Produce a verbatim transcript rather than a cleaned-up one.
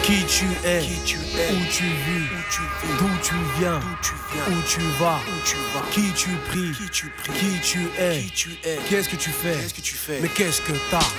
Qui tu es, qui tu es, où tu vis, où tu vis, d'où tu viens, d'où tu viens, où tu vas, où tu vas, qui tu pries, qui tu pries, qui tu es, qui tu es, qu'est-ce que tu fais, qu'est-ce que tu fais, mais qu'est-ce que t'as.